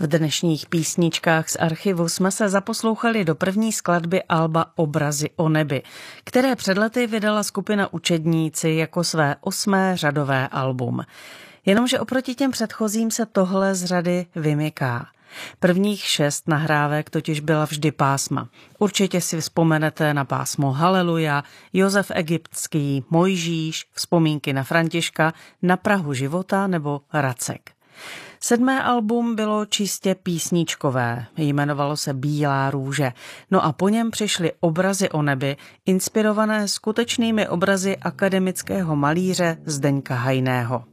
V dnešních písničkách z archivu jsme se zaposlouchali do první skladby alba Obrazy o nebi, které před lety vydala skupina Učedníci jako své 8. řadové album. Jenomže oproti těm předchozím se tohle z řady vymyká. Prvních 6 nahrávek totiž byla vždy pásma. Určitě si vzpomenete na pásmo Haleluja, Josef Egyptský, Mojžíš, Vzpomínky na Františka, Na prahu života nebo Racek. 7. album bylo čistě písničkové, jmenovalo se Bílá růže, no a po něm přišly Obrazy o nebi, inspirované skutečnými obrazy akademického malíře Zdeňka Hajného.